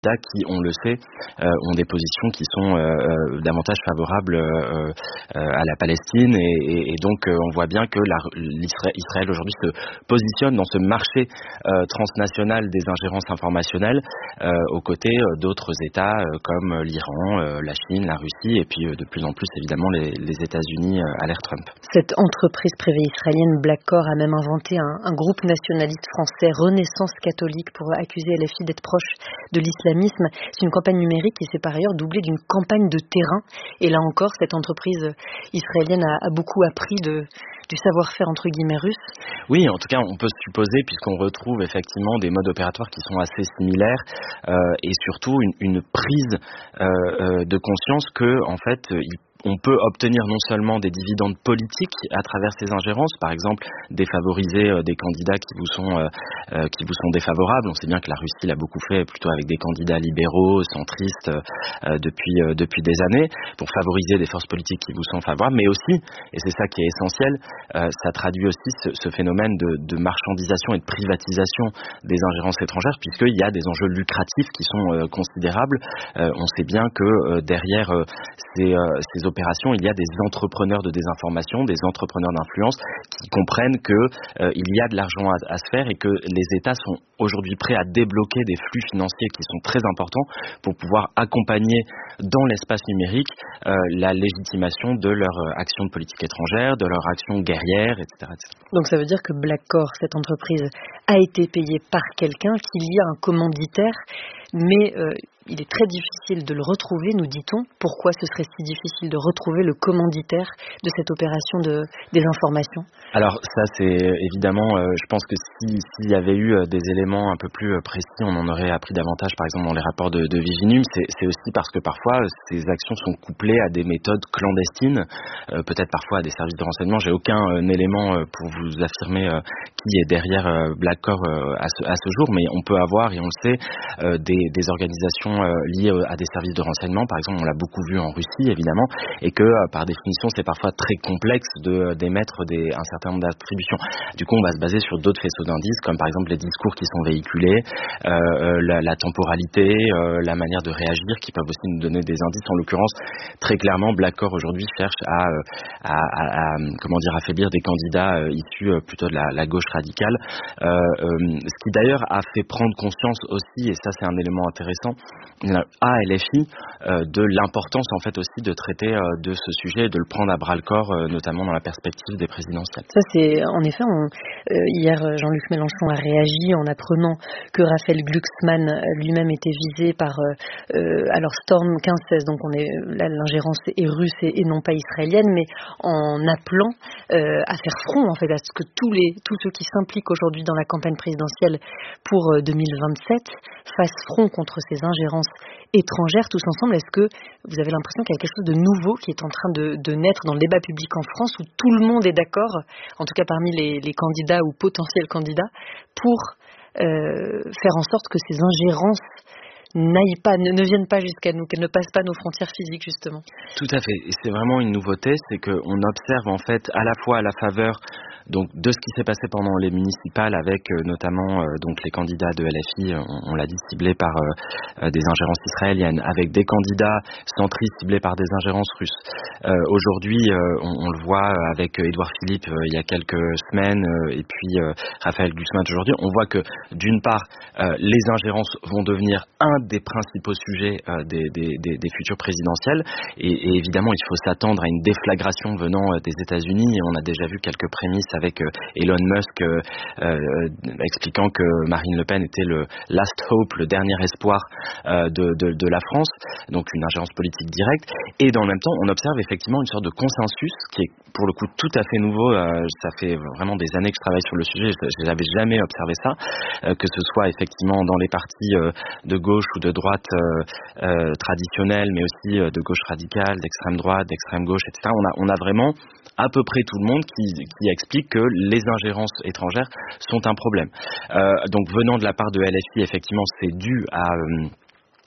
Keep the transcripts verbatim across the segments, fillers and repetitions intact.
qui, on le sait, euh, ont des positions qui sont euh, euh, davantage favorables euh, euh, à la Palestine et, et, et donc euh, on voit bien que la, l'Israël Israël aujourd'hui se positionne dans ce marché euh, transnational des ingérences informationnelles euh, aux côtés euh, d'autres États euh, comme l'Iran, euh, la Chine, la Russie et puis euh, de plus en plus évidemment les, les États-Unis euh, à l'ère Trump. Cette entreprise privée israélienne Blackcore a même inventé un, un groupe nationaliste français, Renaissance catholique, pour accuser L F I d'être proche de l'islam. C'est une campagne numérique qui s'est par ailleurs doublée d'une campagne de terrain. Et là encore, cette entreprise israélienne a, a beaucoup appris de, du savoir-faire entre guillemets russe. Oui, en tout cas, on peut supposer, puisqu'on retrouve effectivement des modes opératoires qui sont assez similaires euh, et surtout une, une prise euh, euh, de conscience que, en fait, il on peut obtenir non seulement des dividendes politiques à travers ces ingérences, par exemple défavoriser euh, des candidats qui vous sont euh, euh, qui vous sont défavorables. On sait bien que la Russie l'a beaucoup fait plutôt avec des candidats libéraux, centristes euh, depuis euh, depuis des années, pour favoriser des forces politiques qui vous sont favorables, mais aussi, et c'est ça qui est essentiel, euh, ça traduit aussi ce, ce phénomène de, de marchandisation et de privatisation des ingérences étrangères, puisqu'il y a des enjeux lucratifs qui sont euh, considérables. Euh, on sait bien que euh, derrière euh, ces, euh, ces opérations, il y a des entrepreneurs de désinformation, des entrepreneurs d'influence qui comprennent que euh, il y a de l'argent à, à se faire et que les États sont aujourd'hui prêts à débloquer des flux financiers qui sont très importants pour pouvoir accompagner dans l'espace numérique euh, la légitimation de leur euh, action de politique étrangère, de leur action guerrière, et cetera, et cetera. Donc ça veut dire que Blackcore, cette entreprise, a été payée par quelqu'un, qu'il y a un commanditaire, mais euh, il est très difficile de le retrouver, nous dit-on. Pourquoi ce serait si difficile de retrouver le commanditaire de cette opération de désinformation ? Alors ça c'est évidemment, euh, je pense que si, s'il y avait eu euh, des éléments un peu plus euh, précis, on en aurait appris davantage par exemple dans les rapports de, de Viginum. C'est, c'est aussi parce que parfois ces actions sont couplées à des méthodes clandestines, euh, peut-être parfois à des services de renseignement. J'ai aucun euh, élément euh, pour vous affirmer euh, qui est derrière euh, Blackcore euh, à, ce, à ce jour, mais on peut avoir, et on le sait, euh, des, des organisations euh, liées à des services de renseignement. Par exemple, on l'a beaucoup vu en Russie évidemment, et que euh, par définition c'est parfois très complexe de, d'émettre des, un certain nombre d'attributions. Du coup, on va se baser sur d'autres faisceaux d'indices, comme par exemple les discours qui sont véhiculés, euh, la, la temporalité, euh, la manière de réagir, qui peuvent aussi nous donner des indices. En l'occurrence, très clairement, Blackcore aujourd'hui cherche à, à, à, à comment dire, affaiblir des candidats euh, issus euh, plutôt de la, la gauche radicale. Euh, euh, ce qui d'ailleurs a fait prendre conscience aussi, et ça c'est un élément intéressant, à L F I euh, de l'importance en fait aussi de traiter euh, de ce sujet et de le prendre à bras le corps, euh, notamment dans la perspective des présidentielles. Ça c'est en effet, on, euh, hier Jean-Luc Mélenchon a réagi en apprenant que Raphaël Glucksmann lui-même était visé par euh, euh, alors Storm quinze seize, donc on est là, l'ingérence est russe et, et non pas israélienne, mais en appelant euh, à faire front en fait à ce que tous les tous ceux qui s'impliquent aujourd'hui dans la campagne présidentielle pour euh, deux mille vingt-sept fassent front contre ces ingérences étrangères tous ensemble. Est-ce que vous avez l'impression qu'il y a quelque chose de nouveau qui est en train de, de naître dans le débat public en France, où tout le monde est d'accord, en tout cas parmi les, les candidats ou potentiels candidats, pour euh, faire en sorte que ces ingérences n'aillent pas, ne, ne viennent pas jusqu'à nous, qu'elles ne passent pas nos frontières physiques justement? Tout à fait, et c'est vraiment une nouveauté, c'est qu'on observe en fait à la fois à la faveur donc de ce qui s'est passé pendant les municipales avec euh, notamment euh, donc les candidats de L F I, on, on l'a dit, ciblés par euh, euh, des ingérences israéliennes, avec des candidats centristes ciblés par des ingérences russes. Euh, aujourd'hui, euh, on, on le voit avec euh, Édouard Philippe euh, il y a quelques semaines euh, et puis euh, Raphaël Glucksmann aujourd'hui, on voit que d'une part euh, les ingérences vont devenir un des principaux sujets euh, des, des, des, des futures présidentielles et, et évidemment il faut s'attendre à une déflagration venant euh, des États-Unis, et on a déjà vu quelques prémices avec euh, Elon Musk euh, euh, expliquant que Marine Le Pen était le last hope, le dernier espoir euh, de, de, de la France, donc une ingérence politique directe. Et dans le même temps, on observe effectivement une sorte de consensus qui est pour le coup tout à fait nouveau. Euh, ça fait vraiment des années que je travaille sur le sujet, je n'avais jamais observé ça, euh, que ce soit effectivement dans les partis euh, de gauche ou de droite euh, euh, traditionnels, mais aussi euh, de gauche radicale, d'extrême droite, d'extrême gauche, et cetera. On a, on a vraiment à peu près tout le monde qui, qui explique que les ingérences étrangères sont un problème. Euh, donc venant de la part de L F I, effectivement, c'est dû à... Euh,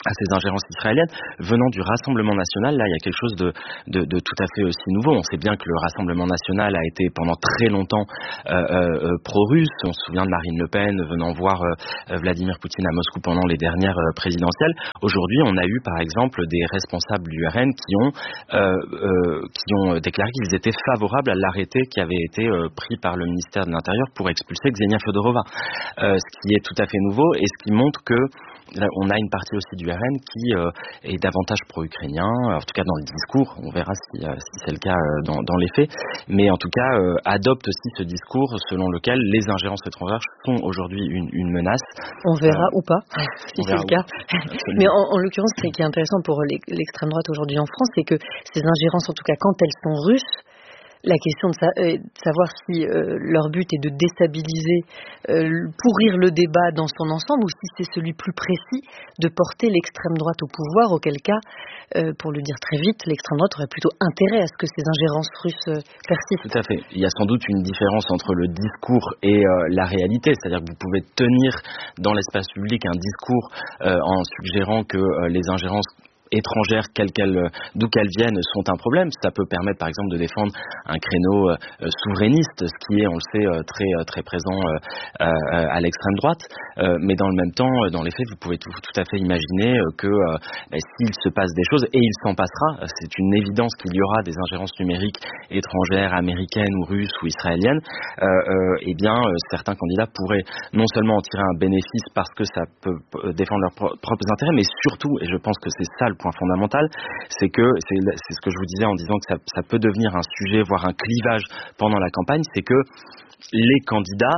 à ces ingérences israéliennes venant du Rassemblement national. Là, il y a quelque chose de, de, de tout à fait aussi nouveau. On sait bien que le Rassemblement national a été pendant très longtemps euh, euh, pro-russe. On se souvient de Marine Le Pen venant voir euh, Vladimir Poutine à Moscou pendant les dernières euh, présidentielles. Aujourd'hui, on a eu par exemple des responsables du R N qui ont, euh, euh, qui ont déclaré qu'ils étaient favorables à l'arrêté qui avait été euh, pris par le ministère de l'Intérieur pour expulser Ksenia Fedorova. Euh, ce qui est tout à fait nouveau et ce qui montre que là, on a une partie aussi du R N qui euh, est davantage pro-ukrainien, en tout cas dans le discours, on verra si, euh, si c'est le cas euh, dans, dans les faits, mais en tout cas euh, adopte aussi ce discours selon lequel les ingérences étrangères sont aujourd'hui une, une menace. On verra euh, ou pas, si c'est le cas. Absolument. Mais en, en l'occurrence, ce qui est intéressant pour l'extrême droite aujourd'hui en France, c'est que ces ingérences, en tout cas quand elles sont russes, la question de, sa, euh, de savoir si euh, leur but est de déstabiliser, euh, pourrir le débat dans son ensemble, ou si c'est celui plus précis de porter l'extrême droite au pouvoir, auquel cas, euh, pour le dire très vite, l'extrême droite aurait plutôt intérêt à ce que ces ingérences russes euh, persistent. Tout à fait. Il y a sans doute une différence entre le discours et euh, la réalité, c'est-à-dire que vous pouvez tenir dans l'espace public un discours euh, en suggérant que euh, les ingérences étrangères, quelles qu'elles, d'où qu'elles viennent, sont un problème. Ça peut permettre, par exemple, de défendre un créneau euh, souverainiste, ce qui est, on le sait, euh, très très présent euh, euh, à l'extrême droite. Euh, mais dans le même temps, dans les faits, vous pouvez tout, tout à fait imaginer euh, que euh, bah, s'il se passe des choses, et il s'en passera, c'est une évidence qu'il y aura des ingérences numériques étrangères, américaines ou russes ou israéliennes, euh, euh, eh bien, euh, certains candidats pourraient non seulement en tirer un bénéfice parce que ça peut défendre leurs pro- propres intérêts, mais surtout, et je pense que c'est ça le point fondamental, c'est que, c'est, c'est ce que je vous disais en disant que ça, ça peut devenir un sujet, voire un clivage pendant la campagne, c'est que les candidats,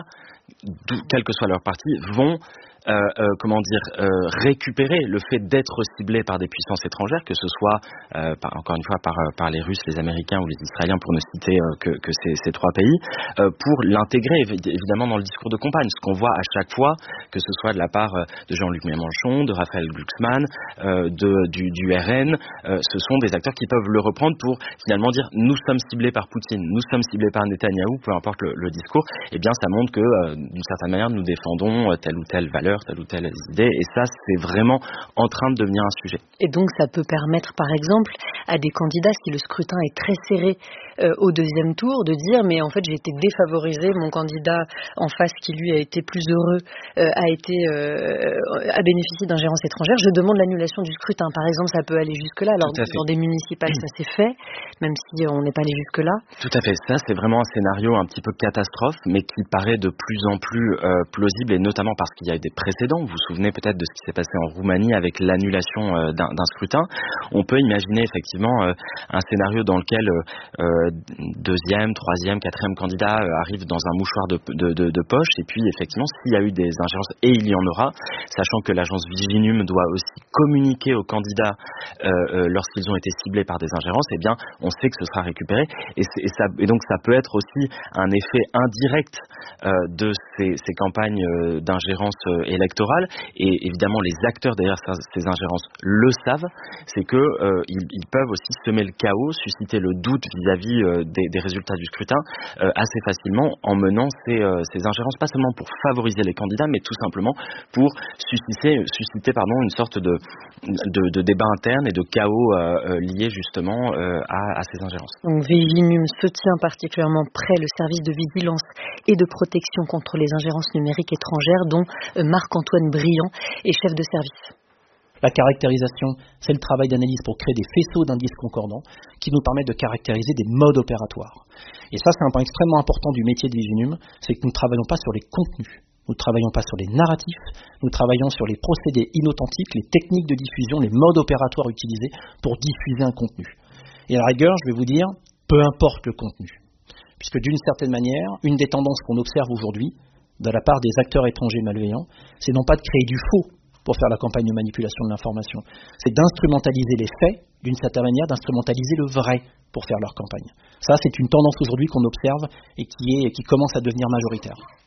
quel que soit leur parti, vont Euh, euh, comment dire, euh, récupérer le fait d'être ciblés par des puissances étrangères, que ce soit, euh, par, encore une fois, par, par les Russes, les Américains ou les Israéliens, pour ne citer euh, que, que ces, ces trois pays, euh, pour l'intégrer évidemment dans le discours de campagne. Ce qu'on voit à chaque fois, que ce soit de la part de Jean-Luc Mélenchon, de Raphaël Glucksmann, euh, de, du, du R N, euh, ce sont des acteurs qui peuvent le reprendre pour finalement dire nous sommes ciblés par Poutine, nous sommes ciblés par Netanyahou, peu importe le, le discours. Eh bien, ça montre que euh, d'une certaine manière, nous défendons euh, telle ou telle valeur, telle ou telle idée, et ça c'est vraiment en train de devenir un sujet. Et donc ça peut permettre par exemple à des candidats, si le scrutin est très serré euh, au deuxième tour, de dire mais en fait j'ai été défavorisé, mon candidat en face qui lui a été plus heureux euh, a été euh, a bénéficié d'ingérences étrangères, je demande l'annulation du scrutin. Par exemple, ça peut aller jusque là. Alors dans des municipales ça s'est fait, même si on n'est pas allé jusque là. Tout à fait, ça c'est vraiment un scénario un petit peu catastrophe, mais qui paraît de plus en plus euh, plausible, et notamment parce qu'il y a eu des précédents. Vous vous souvenez peut-être de ce qui s'est passé en Roumanie avec l'annulation euh, d'un, d'un scrutin. On peut imaginer effectivement euh, un scénario dans lequel euh, deuxième, troisième, quatrième candidat euh, arrive dans un mouchoir de, de, de, de poche, et puis effectivement s'il y a eu des ingérences, et il y en aura, sachant que l'agence Viginum doit aussi communiquer aux candidats euh, euh, lorsqu'ils ont été ciblés par des ingérences, eh bien on sait que ce sera récupéré, et, et, ça, et donc ça peut être aussi un effet indirect euh, de ces, ces campagnes euh, d'ingérence euh, électorale, et évidemment les acteurs derrière ces ingérences le savent, c'est que euh, ils, ils peuvent aussi semer le chaos, susciter le doute vis-à-vis euh, des, des résultats du scrutin euh, assez facilement en menant ces, euh, ces ingérences, pas seulement pour favoriser les candidats, mais tout simplement pour susciter, susciter pardon, une sorte de, de, de débat interne et de chaos euh, lié justement euh, à, à ces ingérences. Donc Viginum se tient particulièrement près le service de vigilance et de protection contre les ingérences numériques étrangères, dont Marc-Antoine Briand est chef de service. La caractérisation, c'est le travail d'analyse pour créer des faisceaux d'indices concordants qui nous permettent de caractériser des modes opératoires. Et ça, c'est un point extrêmement important du métier de Viginum, c'est que nous ne travaillons pas sur les contenus, nous ne travaillons pas sur les narratifs, nous travaillons sur les procédés inauthentiques, les techniques de diffusion, les modes opératoires utilisés pour diffuser un contenu. Et à la rigueur, je vais vous dire, peu importe le contenu. Puisque d'une certaine manière, une des tendances qu'on observe aujourd'hui, de la part des acteurs étrangers malveillants, c'est non pas de créer du faux pour faire la campagne de manipulation de l'information, c'est d'instrumentaliser les faits, d'une certaine manière, d'instrumentaliser le vrai pour faire leur campagne. Ça, c'est une tendance aujourd'hui qu'on observe et qui, est, qui commence à devenir majoritaire.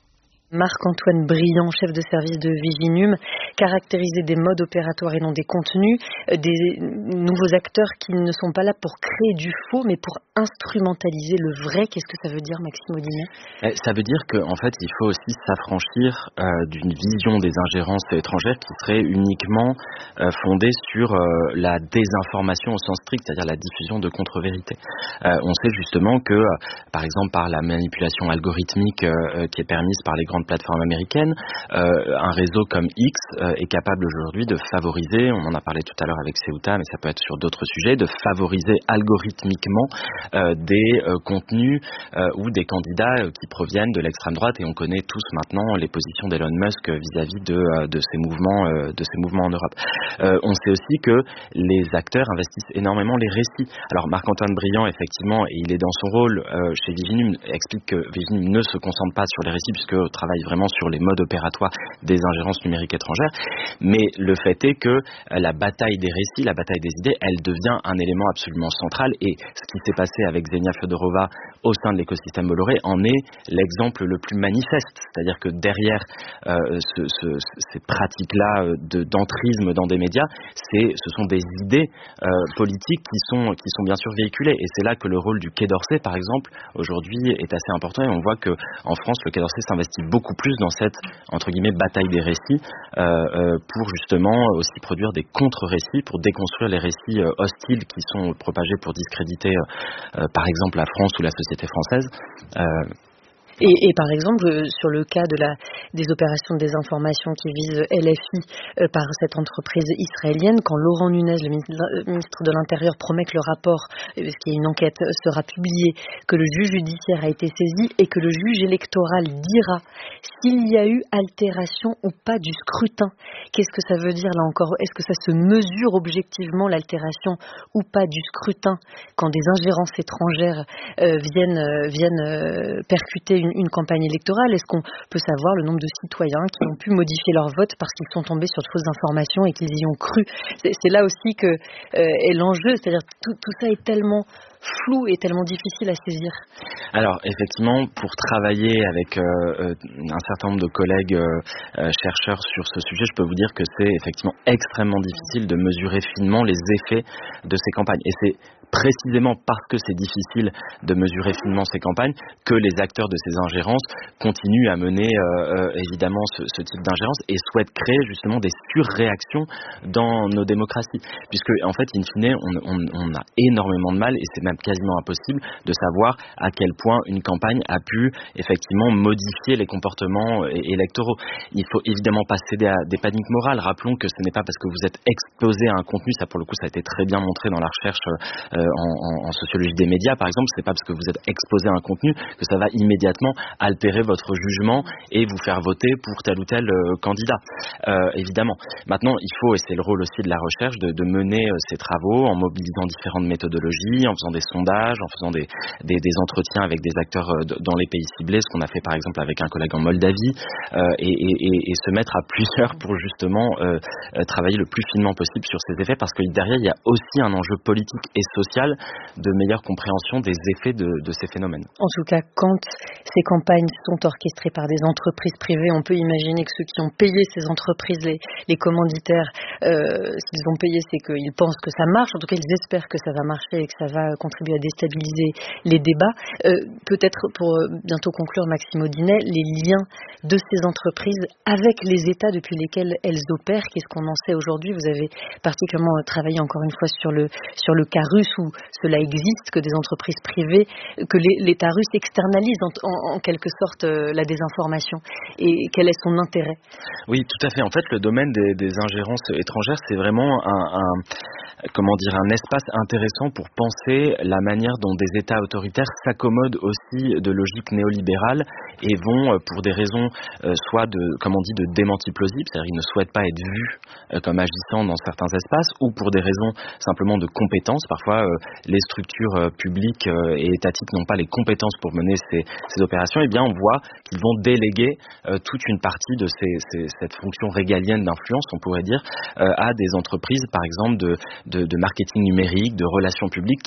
Marc-Antoine Briand, chef de service de Viginum, caractériser des modes opératoires et non des contenus, des nouveaux acteurs qui ne sont pas là pour créer du faux, mais pour instrumentaliser le vrai. Qu'est-ce que ça veut dire, Maxime Audinet ? Ça veut dire qu'en fait, il faut aussi s'affranchir euh, d'une vision des ingérences étrangères qui serait uniquement euh, fondée sur euh, la désinformation au sens strict, c'est-à-dire la diffusion de contre-vérités. Euh, on sait justement que, euh, par exemple, par la manipulation algorithmique euh, qui est permise par les grandes plateformes américaines, euh, un réseau comme X euh, est capable aujourd'hui de favoriser, on en a parlé tout à l'heure avec Ceuta, mais ça peut être sur d'autres sujets, de favoriser algorithmiquement euh, des euh, contenus euh, ou des candidats euh, qui proviennent de l'extrême droite, et on connaît tous maintenant les positions d'Elon Musk vis-à-vis de, euh, de ces mouvements, euh, de ces mouvements en Europe. Euh, on sait aussi que les acteurs investissent énormément les récits. Alors Marc-Antoine Briand, effectivement, et il est dans son rôle euh, chez Viginum, explique que Viginum ne se concentre pas sur les récits puisque travaille vraiment sur les modes opératoires des ingérences numériques étrangères, mais le fait est que la bataille des récits, la bataille des idées, elle devient un élément absolument central, et ce qui s'est passé avec Xenia Fodorova au sein de l'écosystème Bolloré en est l'exemple le plus manifeste, c'est-à-dire que derrière euh, ce, ce, ces pratiques-là de, d'entrisme dans des médias, c'est, ce sont des idées euh, politiques qui sont, qui sont bien sûr véhiculées, et c'est là que le rôle du Quai d'Orsay, par exemple, aujourd'hui est assez important, et on voit qu'en France, le Quai d'Orsay s'investit beaucoup plus dans cette, entre guillemets, bataille des récits euh, euh, pour justement aussi produire des contre-récits, pour déconstruire les récits euh, hostiles qui sont propagés pour discréditer euh, euh, par exemple la France ou la société française. Euh, Et, et par exemple, sur le cas de la, des opérations de désinformation qui visent L F I euh, par cette entreprise israélienne, quand Laurent Nunez, le ministre de l'Intérieur, promet que le rapport, euh, parce qu'il y a une enquête, sera publié, que le juge judiciaire a été saisi et que le juge électoral dira s'il y a eu altération ou pas du scrutin. Qu'est-ce que ça veut dire là encore ? Est-ce que ça se mesure objectivement, l'altération ou pas du scrutin, quand des ingérences étrangères euh, viennent, euh, viennent euh, percuter une une campagne électorale? Est-ce qu'on peut savoir le nombre de citoyens qui ont pu modifier leur vote parce qu'ils sont tombés sur de fausses informations et qu'ils y ont cru? C'est, c'est là aussi que euh, est l'enjeu, c'est-à-dire tout, tout ça est tellement flou et tellement difficile à saisir. Alors effectivement, pour travailler avec euh, un certain nombre de collègues euh, chercheurs sur ce sujet, je peux vous dire que c'est effectivement extrêmement difficile de mesurer finement les effets de ces campagnes, et c'est précisément parce que c'est difficile de mesurer finement ces campagnes que les acteurs de ces ingérences continuent à mener euh, évidemment ce, ce type d'ingérence et souhaitent créer justement des surréactions dans nos démocraties, puisque en fait in fine on, on, on a énormément de mal, et c'est même quasiment impossible de savoir à quel point une campagne a pu effectivement modifier les comportements électoraux. Il faut évidemment pas céder à des paniques morales. Rappelons que ce n'est pas parce que vous êtes exposé à un contenu, ça pour le coup ça a été très bien montré dans la recherche euh, En, en, en sociologie des médias par exemple, c'est pas parce que vous êtes exposé à un contenu que ça va immédiatement altérer votre jugement et vous faire voter pour tel ou tel euh, candidat, euh, évidemment. Maintenant il faut, et c'est le rôle aussi de la recherche, de, de mener euh, ces travaux en mobilisant différentes méthodologies, en faisant des sondages, en faisant des, des, des entretiens avec des acteurs euh, de, dans les pays ciblés, ce qu'on a fait par exemple avec un collègue en Moldavie, euh, et, et, et, et se mettre à plusieurs pour justement euh, euh, travailler le plus finement possible sur ces effets, parce que derrière il y a aussi un enjeu politique et social de meilleure compréhension des effets de, de ces phénomènes. En tout cas, quand ces campagnes sont orchestrées par des entreprises privées, on peut imaginer que ceux qui ont payé ces entreprises, les, les commanditaires, euh, s'ils ont payé, c'est qu'ils pensent que ça marche. En tout cas, ils espèrent que ça va marcher et que ça va contribuer à déstabiliser les débats. Euh, peut-être, pour bientôt conclure, Maxime Audinet, les liens de ces entreprises avec les États depuis lesquels elles opèrent, qu'est-ce qu'on en sait aujourd'hui? Vous avez particulièrement travaillé encore une fois sur le, sur le cas russe, où cela existe, que des entreprises privées, que l'État russe externalise en, en, en quelque sorte euh, la désinformation. Et quel est son intérêt? Oui, tout à fait. En fait, le domaine des, des ingérences étrangères, c'est vraiment un, un, comment dire, un espace intéressant pour penser la manière dont des États autoritaires s'accommodent aussi de logiques néolibérales et vont, pour des raisons euh, soit de, comme on dit, de démenti plausible, c'est-à-dire ils ne souhaitent pas être vus euh, comme agissant dans certains espaces, ou pour des raisons simplement de compétences. Parfois, euh, les structures euh, publiques euh, et étatiques n'ont pas les compétences pour mener ces, ces opérations. Et bien, on voit qu'ils vont déléguer euh, toute une partie de ces, ces, cette fonction régalienne d'influence, on pourrait dire, euh, à des entreprises, par exemple, de, de, de marketing numérique, de relations publiques, qui mènent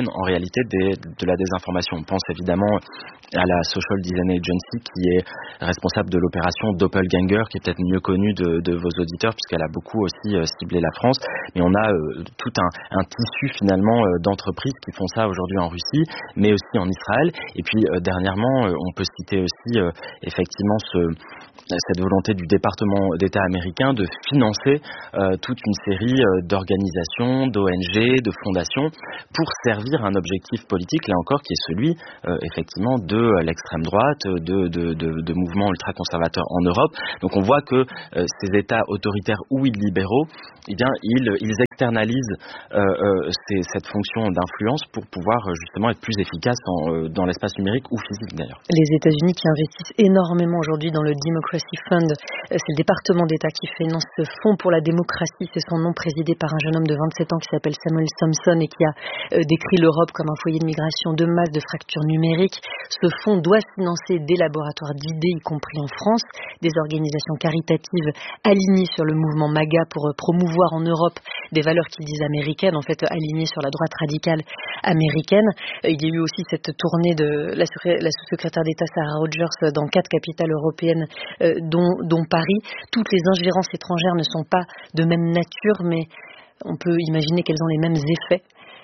en réalité des, de la désinformation. On pense évidemment à la Social Design Agency qui est responsable de l'opération Doppelganger, qui est peut-être mieux connue de, de vos auditeurs puisqu'elle a beaucoup aussi euh, ciblé la France. Mais on a euh, tout un, un tissu finalement euh, d'entreprises qui font ça aujourd'hui en Russie, mais aussi en Israël. Et puis euh, dernièrement, euh, on peut citer aussi euh, effectivement ce cette volonté du département d'État américain de financer euh, toute une série euh, d'organisations, d'O N G, de fondations pour servir un objectif politique, là encore, qui est celui euh, effectivement de l'extrême droite, de, de, de, de mouvements ultra-conservateurs en Europe. Donc on voit que euh, ces États autoritaires ou illibéraux, eh bien, ils, ils externalisent euh, euh, ces, cette fonction d'influence pour pouvoir justement être plus efficaces en, euh, dans l'espace numérique ou physique d'ailleurs. Les États-Unis qui investissent énormément aujourd'hui dans le Democracy Fund, c'est le département d'État qui finance ce fonds pour la démocratie, c'est son nom, présidé par un jeune homme de vingt-sept ans qui s'appelle Samuel Thompson et qui a euh, décrit l'Europe comme un foyer de migration de masse, de fractures numériques. Ce fonds doit financer des laboratoires d'idées, y compris en France, des organisations caritatives alignées sur le mouvement MAGA pour euh, promouvoir en Europe des valeurs qu'ils disent américaines, en fait alignées sur la droite radicale américaine. Euh, il y a eu aussi cette tournée de la, la sous-secrétaire d'État Sarah Rogers dans quatre capitales européennes, euh, dont, dont Paris. Toutes les ingérences étrangères ne sont pas de même nature, mais on peut imaginer qu'elles ont les mêmes effets.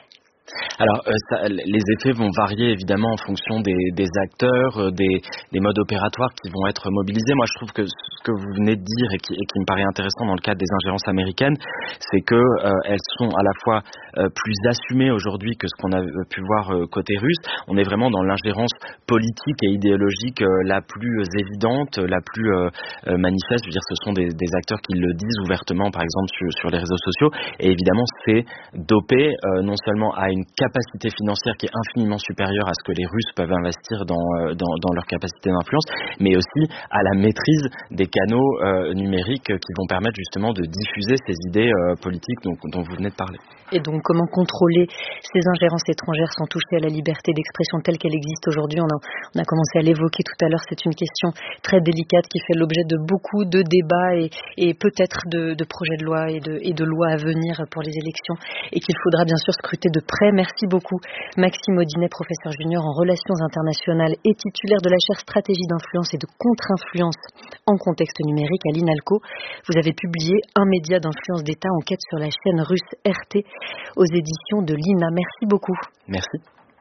Alors, euh, ça, les effets vont varier évidemment en fonction des, des acteurs, euh, des, des modes opératoires qui vont être mobilisés. Moi, je trouve que ce que vous venez de dire et qui, et qui me paraît intéressant dans le cadre des ingérences américaines, c'est que euh, elles sont à la fois euh, plus assumées aujourd'hui que ce qu'on a pu voir euh, côté russe. On est vraiment dans l'ingérence politique et idéologique euh, la plus évidente, la plus euh, euh, manifeste. Je veux dire, ce sont des, des acteurs qui le disent ouvertement, par exemple sur, sur les réseaux sociaux. Et évidemment, c'est dopé euh, non seulement à une capacité financière qui est infiniment supérieure à ce que les Russes peuvent investir dans, dans, dans leur capacité d'influence, mais aussi à la maîtrise des canaux euh, numériques qui vont permettre justement de diffuser ces idées euh, politiques dont, dont vous venez de parler. Et donc, comment contrôler ces ingérences étrangères sans toucher à la liberté d'expression telle qu'elle existe aujourd'hui? On a, on a commencé à l'évoquer tout à l'heure, c'est une question très délicate qui fait l'objet de beaucoup de débats et, et peut-être de, de projets de loi et de, et de lois à venir pour les élections, et qu'il faudra bien sûr scruter de près. Merci beaucoup Maxime Audinet, professeur junior en relations internationales et titulaire de la chaire stratégie d'influence et de contre-influence en contexte numérique à l'INALCO. Vous avez publié Un média d'influence d'État, enquête sur la chaîne russe R T aux éditions de l'I N A. Merci beaucoup. Merci.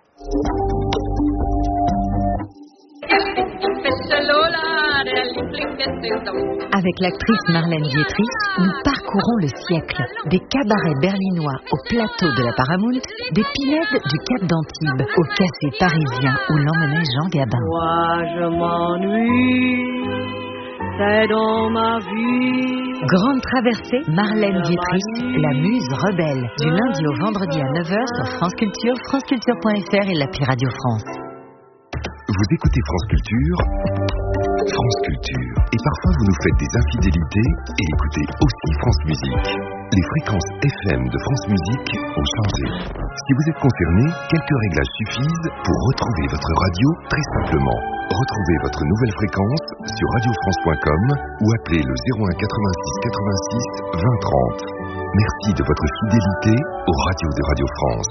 Avec l'actrice Marlène Dietrich, nous parcourons le siècle, des cabarets berlinois au plateau de la Paramount, des pinèdes du Cap d'Antibes au café parisien où l'emmenait Jean Gabin. Moi je m'ennuie, c'est dans ma vie. Grande traversée, Marlène Dietrich, la muse rebelle, du lundi au vendredi à neuf heures sur France Culture, franceculture point f r et l'appli Radio France. Vous écoutez France Culture, France Culture, et parfois vous nous faites des infidélités et écoutez aussi France Musique. Les fréquences F M de France Musique ont changé. Si vous êtes concerné, quelques réglages suffisent pour retrouver votre radio très simplement. Retrouvez votre nouvelle fréquence sur radio france point com ou appelez le zéro un quatre-vingt-six quatre-vingt-six vingt trente. Merci de votre fidélité aux radios de Radio France.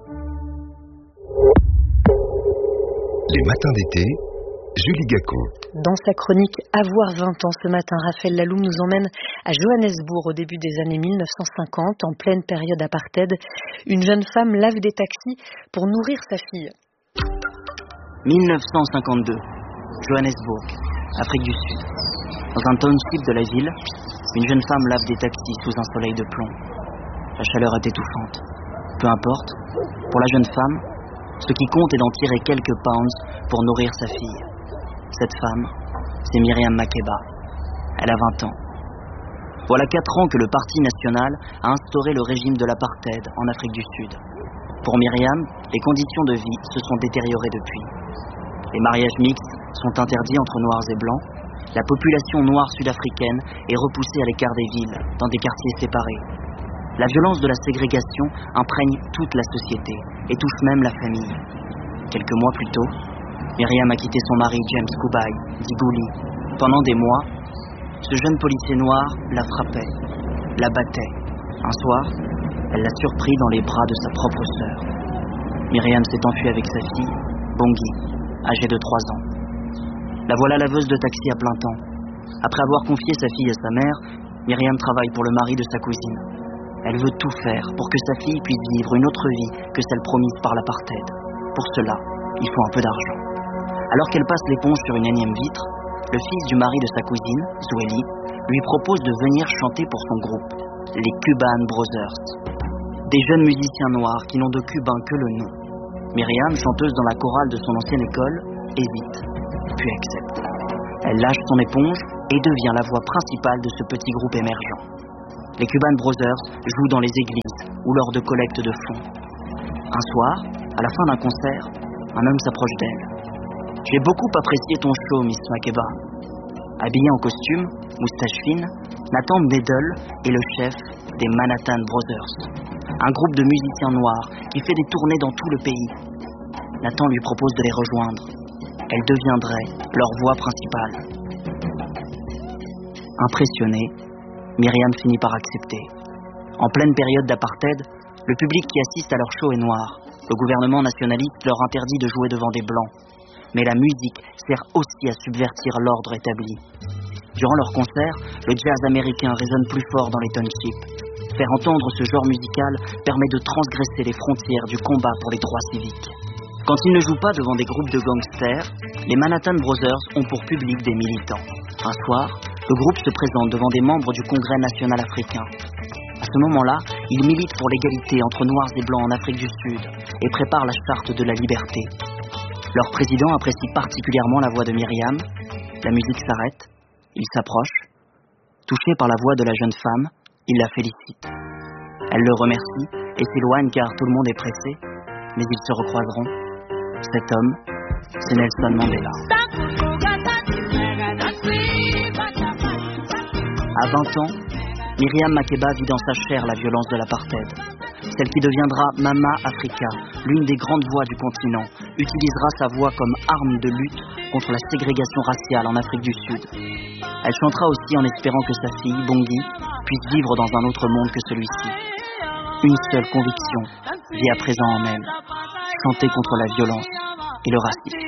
Les matins d'été, Julie Gacon. Dans sa chronique Avoir vingt ans ce matin, Raphaël Laloum nous emmène à Johannesburg au début des années mille neuf cent cinquante, en pleine période apartheid. Une jeune femme lave des taxis pour nourrir sa fille. mille neuf cent cinquante-deux, Johannesburg, Afrique du Sud. Dans un township de la ville, une jeune femme lave des taxis sous un soleil de plomb. La chaleur est étouffante. Peu importe, pour la jeune femme, ce qui compte est d'en tirer quelques pounds pour nourrir sa fille. Cette femme, c'est Myriam Makeba. Elle a vingt ans. Voilà quatre ans que le Parti national a instauré le régime de l'apartheid en Afrique du Sud. Pour Myriam, les conditions de vie se sont détériorées depuis. Les mariages mixtes sont interdits entre noirs et blancs. La population noire sud-africaine est repoussée à l'écart des villes, dans des quartiers séparés. La violence de la ségrégation imprègne toute la société et touche même la famille. Quelques mois plus tôt, Myriam a quitté son mari James Kubai, dit Gouli. Pendant des mois, ce jeune policier noir la frappait, la battait. Un soir, elle l'a surpris dans les bras de sa propre sœur. Myriam s'est enfuie avec sa fille, Bongi, âgée de trois ans. La voilà laveuse de taxi à plein temps. Après avoir confié sa fille à sa mère, Myriam travaille pour le mari de sa cousine. Elle veut tout faire pour que sa fille puisse vivre une autre vie que celle promise par l'apartheid. Pour cela, il faut un peu d'argent. Alors qu'elle passe l'éponge sur une énième vitre, le fils du mari de sa cousine, Zweli, lui propose de venir chanter pour son groupe, les Cuban Brothers. Des jeunes musiciens noirs qui n'ont de cubain que le nom. Myriam, chanteuse dans la chorale de son ancienne école, hésite, puis accepte. Elle lâche son éponge et devient la voix principale de ce petit groupe émergent. Les Cuban Brothers jouent dans les églises ou lors de collectes de fonds. Un soir, à la fin d'un concert, un homme s'approche d'elle. « J'ai beaucoup apprécié ton show, Miss Makeba. » Habillé en costume, moustache fine, Nathan Bedell est le chef des Manhattan Brothers, un groupe de musiciens noirs qui fait des tournées dans tout le pays. Nathan lui propose de les rejoindre. Elle deviendrait leur voix principale. Impressionnée, Myriam finit par accepter. En pleine période d'apartheid, le public qui assiste à leur show est noir. Le gouvernement nationaliste leur interdit de jouer devant des blancs. Mais la musique sert aussi à subvertir l'ordre établi. Durant leur concert, le jazz américain résonne plus fort dans les townships. Faire entendre ce genre musical permet de transgresser les frontières du combat pour les droits civiques. Quand ils ne jouent pas devant des groupes de gangsters, les Manhattan Brothers ont pour public des militants. Un soir, le groupe se présente devant des membres du Congrès national africain. À ce moment-là, ils militent pour l'égalité entre noirs et blancs en Afrique du Sud et préparent la charte de la liberté. Leur président apprécie particulièrement la voix de Myriam. La musique s'arrête, il s'approche. Touché par la voix de la jeune femme, il la félicite. Elle le remercie et s'éloigne car tout le monde est pressé, mais ils se recroiseront. Cet homme, c'est Nelson Mandela. À vingt ans, Myriam Makeba vit dans sa chair la violence de l'apartheid. Celle qui deviendra Mama Africa, l'une des grandes voix du continent, utilisera sa voix comme arme de lutte contre la ségrégation raciale en Afrique du Sud. Elle chantera aussi en espérant que sa fille, Bongi, puisse vivre dans un autre monde que celui-ci. Une seule conviction vit à présent en elle, chanter contre la violence et le racisme.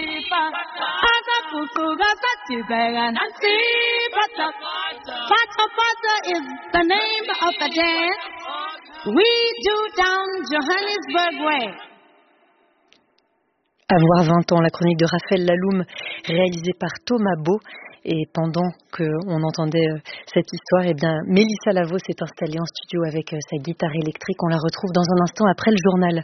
Avoir vingt ans, la chronique de Raphaël Laloum, réalisée par Thomas Beau. Et pendant qu'on entendait cette histoire, eh bien, Mélissa Lavo s'est installée en studio avec sa guitare électrique. On la retrouve dans un instant après le journal.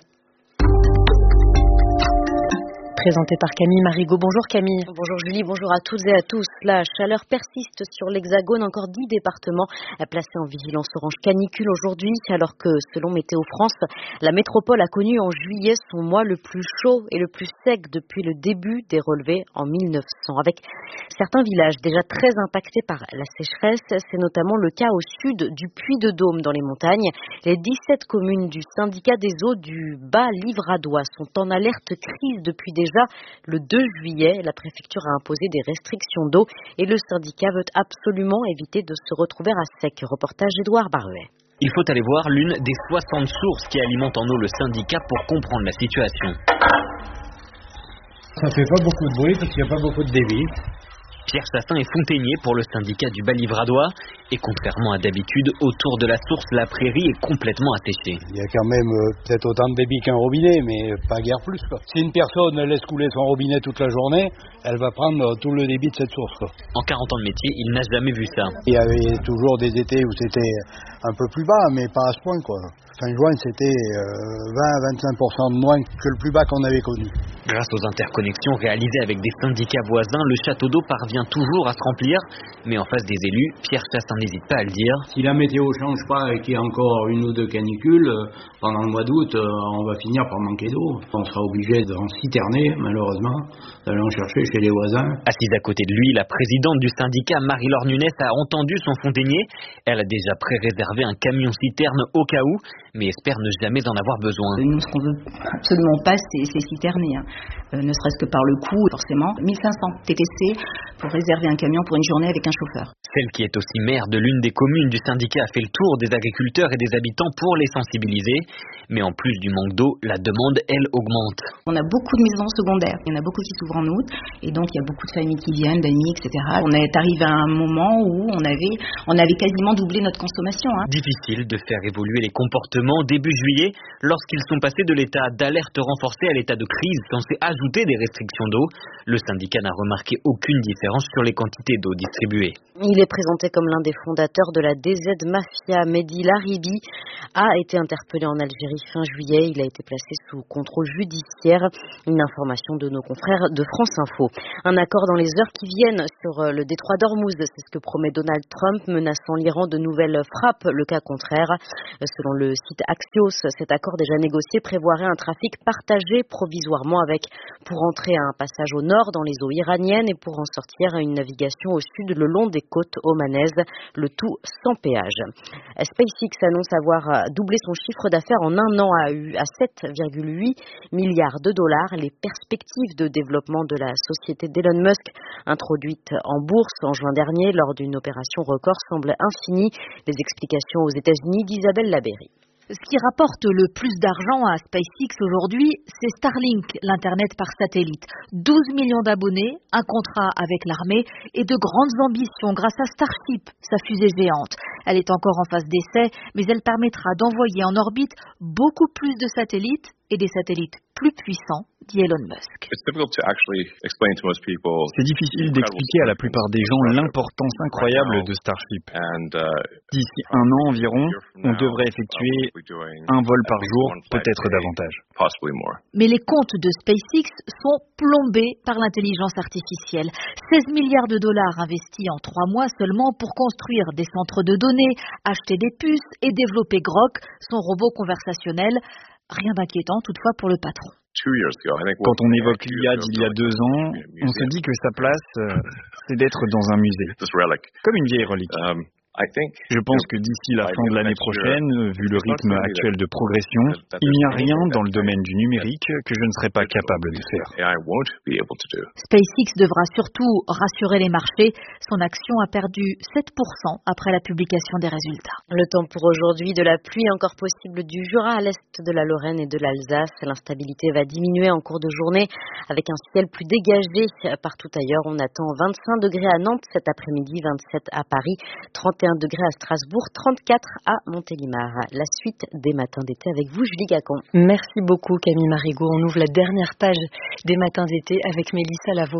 Présenté par Camille Marigot. Bonjour Camille. Bonjour Julie, bonjour à toutes et à tous. La chaleur persiste sur l'Hexagone, encore dix départements placés en vigilance orange canicule aujourd'hui, alors que selon Météo France, la métropole a connu en juillet son mois le plus chaud et le plus sec depuis le début des relevés en mille neuf cents. Avec certains villages déjà très impactés par la sécheresse, c'est notamment le cas au sud du Puy-de-Dôme dans les montagnes. Les dix-sept communes du syndicat des eaux du Bas-Livradois sont en alerte crise depuis déjà le deux juillet. La préfecture a imposé des restrictions d'eau et le syndicat veut absolument éviter de se retrouver à sec. Reportage Édouard Baruet. Il faut aller voir l'une des soixante sources qui alimentent en eau le syndicat pour comprendre la situation. Ça fait pas beaucoup de bruit parce qu'il n'y a pas beaucoup de débit. Pierre Chassin est fontainier pour le syndicat du Bas-Livradois et contrairement à d'habitude, autour de la source, la prairie est complètement asséchée. Il y a quand même euh, peut-être autant de débit qu'un robinet, mais pas guère plus, quoi. Si une personne laisse couler son robinet toute la journée, elle va prendre tout le débit de cette source, quoi. En quarante ans de métier, il n'a jamais vu ça. Il y avait toujours des étés où c'était un peu plus bas, mais pas à ce point, quoi. Fin juin, c'était euh, vingt à vingt-cinq pour cent de moins que le plus bas qu'on avait connu. Grâce aux interconnexions réalisées avec des syndicats voisins, le château d'eau parvient toujours à se remplir. Mais en face des élus, Pierre Chassin n'hésite pas à le dire. Si la météo ne change pas et qu'il y a encore une ou deux canicules, euh, pendant le mois d'août, euh, on va finir par manquer d'eau. On sera obligé d'en citerner, malheureusement, d'aller en chercher chez les voisins. Assise à côté de lui, la présidente du syndicat, Marie-Laure Nunes, a entendu son fontainier. Elle a déjà pré-réservé un camion-citerne au cas où, mais espère ne jamais en avoir besoin. Nous, ce qu'on veut absolument pas, c'est, c'est citerner, hein. euh, ne serait-ce que par le coût, forcément. mille cinq cents T T C pour réserver un camion pour une journée avec un chauffeur. Celle qui est aussi maire de l'une des communes du syndicat a fait le tour des agriculteurs et des habitants pour les sensibiliser. Mais en plus du manque d'eau, la demande, elle, augmente. On a beaucoup de maisons secondaires. Il y en a beaucoup qui s'ouvrent en août. Et donc, il y a beaucoup de familles qui viennent, d'amis, et cetera. On est arrivé à un moment où on avait, on avait quasiment doublé notre consommation. Hein. Difficile de faire évoluer les comportements début juillet, lorsqu'ils sont passés de l'état d'alerte renforcée à l'état de crise censé ajouter des restrictions d'eau. Le syndicat n'a remarqué aucune différence sur les quantités d'eau distribuées. Il est présenté comme l'un des fondateurs de la D Z Mafia. Mehdi Laribi a été interpellé en Algérie fin juillet. Il a été placé sous contrôle judiciaire. Une information de nos confrères de France Info. Un accord dans les heures qui viennent sur le détroit d'Ormuz. C'est ce que promet Donald Trump, menaçant l'Iran de nouvelles frappes, le cas contraire. Selon le site Axios, cet accord déjà négocié prévoirait un trafic partagé provisoirement avec, pour entrer un passage au nord dans les eaux iraniennes et pour en sortir une navigation au sud le long des côtes omanaises, le tout sans péage. SpaceX annonce avoir doublé son chiffre d'affaires en un an à sept virgule huit milliards de dollars. Les perspectives de développement de la société d'Elon Musk, introduite en bourse en juin dernier lors d'une opération record, semblent infinies. Les explications aux États-Unis d'Isabelle Labéry. Ce qui rapporte le plus d'argent à SpaceX aujourd'hui, c'est Starlink, l'Internet par satellite. douze millions d'abonnés, un contrat avec l'armée et de grandes ambitions grâce à Starship, sa fusée géante. Elle est encore en phase d'essai, mais elle permettra d'envoyer en orbite beaucoup plus de satellites et des satellites plus puissants, dit Elon Musk. C'est difficile d'expliquer à la plupart des gens l'importance incroyable de Starship. D'ici un an environ, on devrait effectuer un vol par jour, peut-être davantage. Mais les comptes de SpaceX sont plombés par l'intelligence artificielle. seize milliards de dollars investis en trois mois seulement pour construire des centres de données, acheter des puces et développer Grok, son robot conversationnel. Rien d'inquiétant toutefois pour le patron. Quand on évoque l'I A d'il y a deux ans, on se dit que sa place, euh, c'est d'être dans un musée, comme une vieille relique. Je pense que d'ici la fin de l'année prochaine, vu le rythme actuel de progression, il n'y a rien dans le domaine du numérique que je ne serai pas capable de faire. SpaceX devra surtout rassurer les marchés. Son action a perdu sept pour cent après la publication des résultats. Le temps pour aujourd'hui, de la pluie encore possible du Jura à l'est de la Lorraine et de l'Alsace. L'instabilité va diminuer en cours de journée avec un ciel plus dégagé partout ailleurs. On attend vingt-cinq degrés à Nantes cet après-midi, vingt-sept à Paris, trente et un degrés à Strasbourg, trente-quatre à Montélimar. La suite des matins d'été avec vous, Julie Gacon. Merci beaucoup, Camille Marigot. On ouvre la dernière page des matins d'été avec Mélissa Lavo.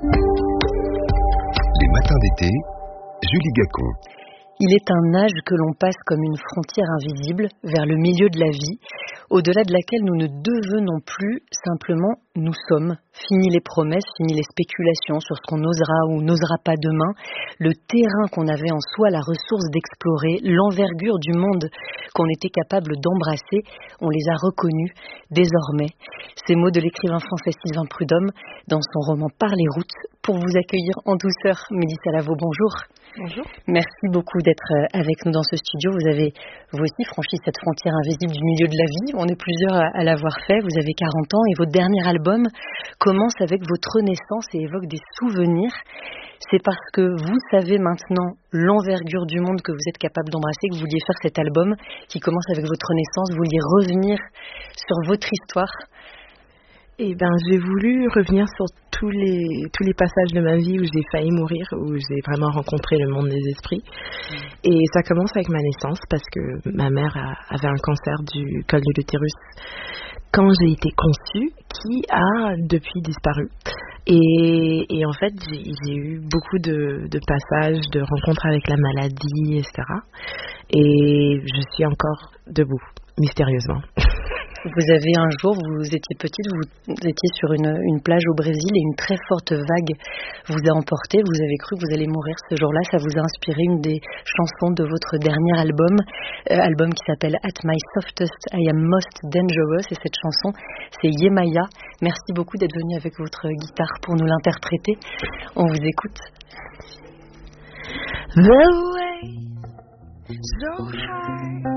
Les matins d'été, Julie Gacon. Il est un âge que l'on passe comme une frontière invisible vers le milieu de la vie, au-delà de laquelle nous ne devenons plus, simplement nous sommes. Fini les promesses, fini les spéculations sur ce qu'on osera ou n'osera pas demain. Le terrain qu'on avait en soi, la ressource d'explorer, l'envergure du monde qu'on était capable d'embrasser, on les a reconnus désormais. Ces mots de l'écrivain français Sylvain Prudhomme dans son roman Par les routes, pour vous accueillir en douceur. Mélissa Lavo, bonjour. Bonjour. Merci beaucoup d'être avec nous dans ce studio. Vous avez, vous aussi, franchi cette frontière invisible du milieu de la vie. On est plusieurs à, à l'avoir fait. Vous avez quarante ans et votre dernier album commence avec votre naissance et évoque des souvenirs. C'est parce que vous savez maintenant l'envergure du monde que vous êtes capable d'embrasser que vous vouliez faire cet album qui commence avec votre naissance. Vous vouliez revenir sur votre histoire. Eh ben, j'ai voulu revenir sur tous les tous les passages de ma vie où j'ai failli mourir, où j'ai vraiment rencontré le monde des esprits. Et ça commence avec ma naissance parce que ma mère a, avait un cancer du col de l'utérus quand j'ai été conçue, qui a depuis disparu. Et, et en fait, j'ai, j'ai eu beaucoup de, de passages, de rencontres avec la maladie, et cetera. Et je suis encore debout, mystérieusement. Vous avez un jour, vous étiez petite, vous étiez sur une, une plage au Brésil et une très forte vague vous a emporté. Vous avez cru que vous allez mourir ce jour-là. Ça vous a inspiré une des chansons de votre dernier album, euh, album qui s'appelle At My Softest, I Am Most Dangerous. Et cette chanson, c'est Yemaya. Merci beaucoup d'être venu avec votre guitare pour nous l'interpréter. On vous écoute. The way so high.